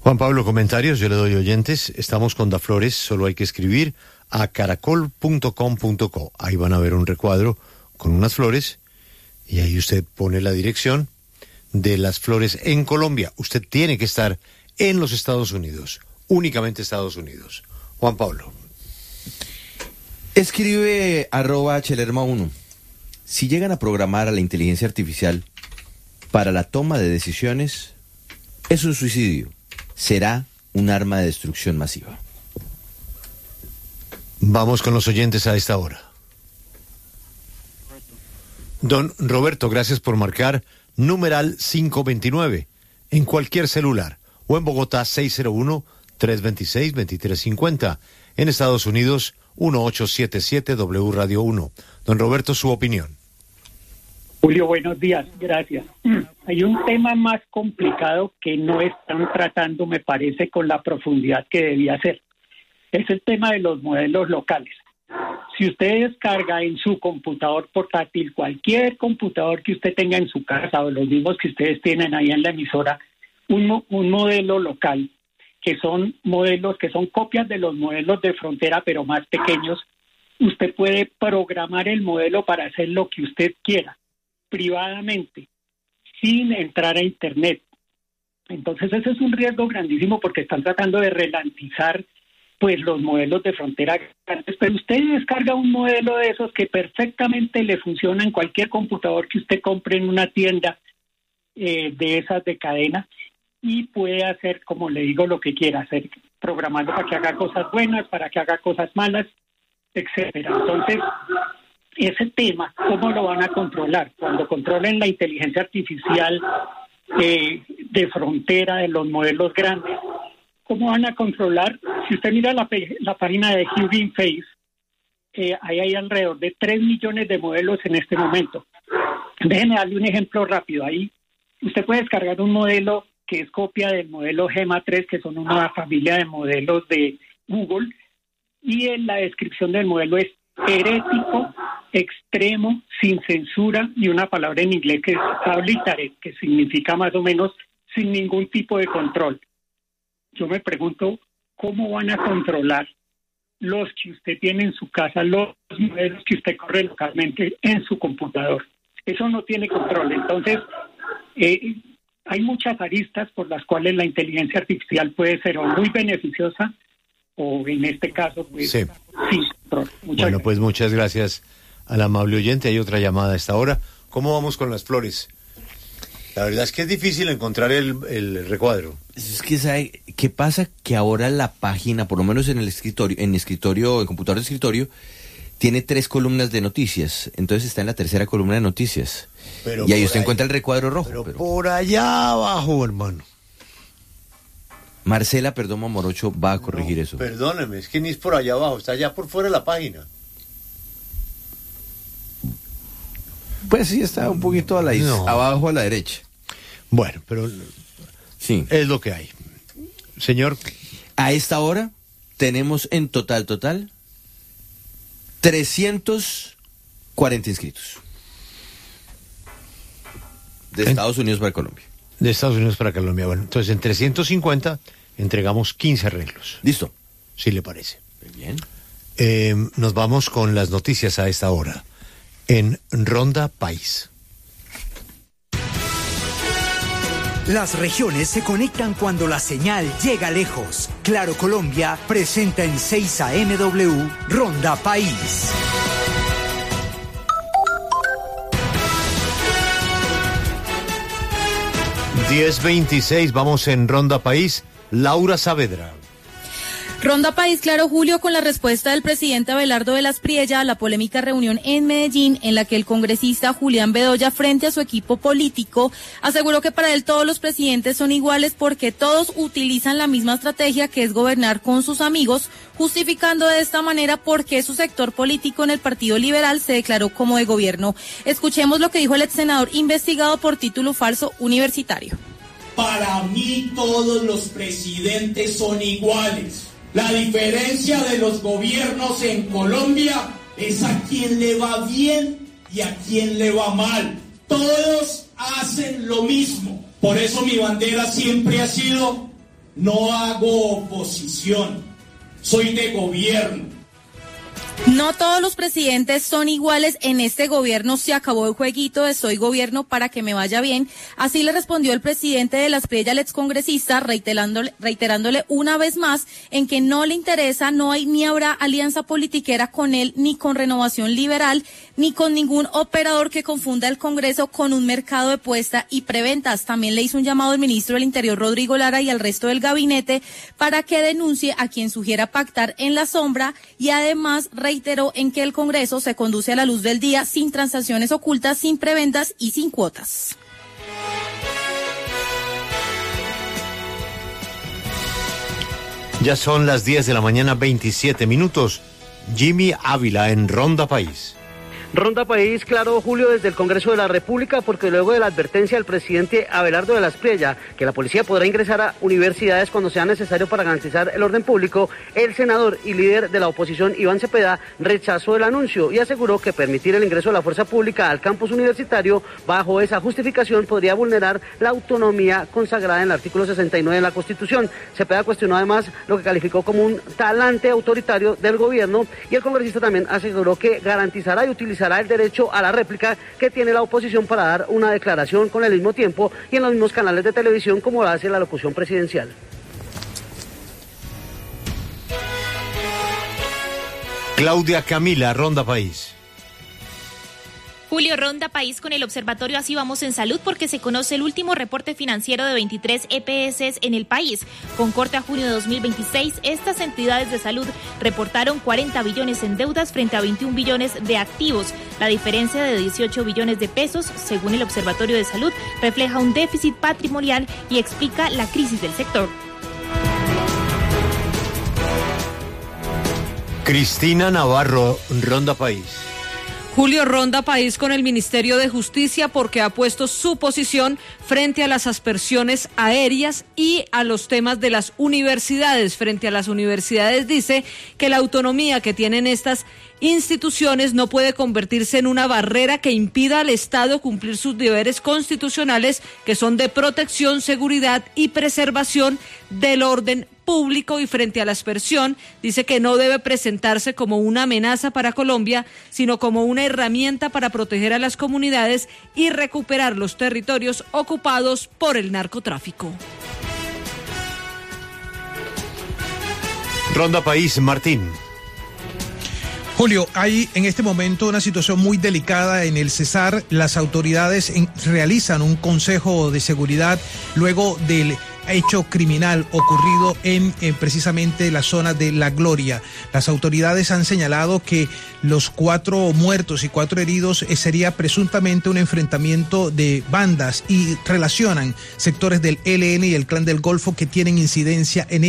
Juan Pablo, comentarios, yo le doy oyentes. Estamos con Daflores, solo hay que escribir a caracol.com.co. Ahí van a ver un recuadro con unas flores y ahí usted pone la dirección de las flores en Colombia. Usted tiene que estar en los Estados Unidos, únicamente Estados Unidos. Juan Pablo. Escribe @chelerma1. Si llegan a programar a la inteligencia artificial para la toma de decisiones, es un suicidio. Será un arma de destrucción masiva. Vamos con los oyentes a esta hora. Don Roberto, gracias por marcar numeral 529 en cualquier celular o en Bogotá 601-326-2350. En Estados Unidos 1877 W Radio 1. Don Roberto, su opinión. Julio, buenos días, gracias. Hay un tema más complicado que no están tratando, me parece, con la profundidad que debía ser. Es el tema de los modelos locales. Si usted descarga en su computador portátil, cualquier computador que usted tenga en su casa o los mismos que ustedes tienen ahí en la emisora, un modelo local, que son modelos que son copias de los modelos de frontera, pero más pequeños, usted puede programar el modelo para hacer lo que usted quiera, privadamente, sin entrar a Internet. Entonces ese es un riesgo grandísimo porque están tratando de ralentizar pues los modelos de frontera grandes, pero usted descarga un modelo de esos que perfectamente le funciona en cualquier computador que usted compre en una tienda de esas de cadena y puede hacer, como le digo, lo que quiera hacer, programando para que haga cosas buenas, para que haga cosas malas, etcétera. Entonces, ese tema, ¿cómo lo van a controlar? Cuando controlen la inteligencia artificial de frontera de los modelos grandes, ¿cómo van a controlar? Si usted mira la página de Hugging Face, ahí hay alrededor de 3 millones de modelos en este momento. Déjenme darle un ejemplo rápido. Ahí usted puede descargar un modelo que es copia del modelo Gemma 3, que son una familia de modelos de Google, y en la descripción del modelo es herético, extremo, sin censura, y una palabra en inglés que es arbitrary, que significa más o menos sin ningún tipo de control. Yo me pregunto, ¿cómo van a controlar los que usted tiene en su casa, los modelos que usted corre localmente en su computador? Eso no tiene control. Entonces, hay muchas aristas por las cuales la inteligencia artificial puede ser o muy beneficiosa o en este caso, pues, sí. Sin control. Bueno, pues muchas gracias al amable oyente. Hay otra llamada a esta hora. ¿Cómo vamos con las flores? La verdad es que es difícil encontrar el recuadro. Es que, ¿sabe qué pasa? Que ahora la página, por lo menos en el escritorio, en computador de escritorio, tiene 3 columnas de noticias. Entonces está en la tercera columna de noticias. Pero y ahí usted encuentra el recuadro rojo. Pero por allá abajo, hermano. Marcela Perdomo Morocho va a corregir eso. Perdóneme, es que ni es por allá abajo, está allá por fuera de la página. Pues sí, está un poquito abajo a la derecha. Bueno, pero sí, es lo que hay. Señor. A esta hora tenemos en total 340 inscritos. De Estados Unidos para Colombia. De Estados Unidos para Colombia. Bueno, entonces en 350 entregamos 15 arreglos. Listo. Si le parece. Bien. Nos vamos con las noticias a esta hora. En Ronda País. Las regiones se conectan cuando la señal llega lejos. Claro Colombia presenta en 6 AMW Ronda País. ...10:26, vamos en Ronda País. Laura Saavedra. Ronda País, claro, Julio, con la respuesta del presidente Abelardo de las Priella a la polémica reunión en Medellín, en la que el congresista Julián Bedoya, frente a su equipo político, aseguró que para él todos los presidentes son iguales porque todos utilizan la misma estrategia, que es gobernar con sus amigos, justificando de esta manera por qué su sector político en el Partido Liberal se declaró como de gobierno. Escuchemos lo que dijo el ex senador investigado por título falso universitario. Para mí todos los presidentes son iguales. La diferencia de los gobiernos en Colombia es a quién le va bien y a quién le va mal. Todos hacen lo mismo. Por eso mi bandera siempre ha sido No hago oposición, soy de gobierno. No todos los presidentes son iguales. En este gobierno se acabó el jueguito de soy gobierno para que me vaya bien. Así le respondió el presidente de Las Priella al excongresista, reiterándole una vez más en que no le interesa, no hay ni habrá alianza politiquera con él, ni con Renovación Liberal, ni con ningún operador que confunda el Congreso con un mercado de puesta y preventas. También le hizo un llamado al ministro del Interior, Rodrigo Lara, y al resto del gabinete para que denuncie a quien sugiera pactar en la sombra, y además reiteró en que el Congreso se conduce a la luz del día sin transacciones ocultas, sin preventas y sin cuotas. Ya son las 10 de la mañana, 27 minutos. Jimmy Ávila en Ronda País. Ronda País, claro, Julio, desde el Congreso de la República, porque luego de la advertencia del presidente Abelardo de las Priella, que la policía podrá ingresar a universidades cuando sea necesario para garantizar el orden público, el senador y líder de la oposición, Iván Cepeda, rechazó el anuncio y aseguró que permitir el ingreso de la fuerza pública al campus universitario bajo esa justificación podría vulnerar la autonomía consagrada en el artículo 69 de la Constitución. Cepeda cuestionó además lo que calificó como un talante autoritario del gobierno, y el congresista también aseguró que garantizará y utilizará el derecho a la réplica que tiene la oposición para dar una declaración con el mismo tiempo y en los mismos canales de televisión como lo hace la locución presidencial. Claudia Camila, Ronda País. Julio, Ronda País con el Observatorio Así Vamos en Salud, porque se conoce el último reporte financiero de 23 EPS en el país. Con corte a junio de 2026, estas entidades de salud reportaron 40 billones en deudas frente a 21 billones de activos. La diferencia de 18 billones de pesos, según el Observatorio de Salud, refleja un déficit patrimonial y explica la crisis del sector. Cristina Navarro, Ronda País. Julio, Ronda País con el Ministerio de Justicia, porque ha puesto su posición frente a las aspersiones aéreas y a los temas de las universidades. Frente a las universidades dice que la autonomía que tienen estas instituciones no puede convertirse en una barrera que impida al Estado cumplir sus deberes constitucionales, que son de protección, seguridad y preservación del orden público. Y frente a la aspersión dice que no debe presentarse como una amenaza para Colombia, sino como una herramienta para proteger a las comunidades y recuperar los territorios ocupados por el narcotráfico. Ronda País, Martín. Julio, hay en este momento una situación muy delicada en el Cesar. Las autoridades realizan un consejo de seguridad luego del hecho criminal ocurrido en precisamente la zona de La Gloria. Las autoridades han señalado que los 4 muertos y 4 heridos sería presuntamente un enfrentamiento de bandas, y relacionan sectores del ELN y el Clan del Golfo que tienen incidencia en